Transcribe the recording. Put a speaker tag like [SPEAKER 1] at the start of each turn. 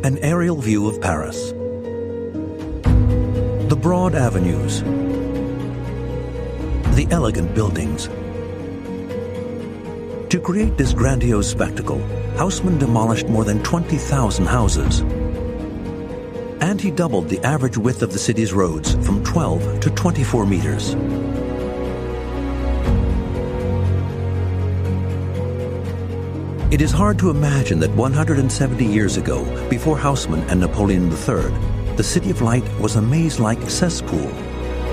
[SPEAKER 1] an aerial view of Paris. The broad avenues, the elegant buildings. To create this grandiose spectacle, Haussmann demolished more than 20,000 houses. And he doubled the average width of the city's roads from 12 to 24 meters. It is hard to imagine that 170 years ago, before Haussmann and Napoleon III, the City of Light was a maze-like cesspool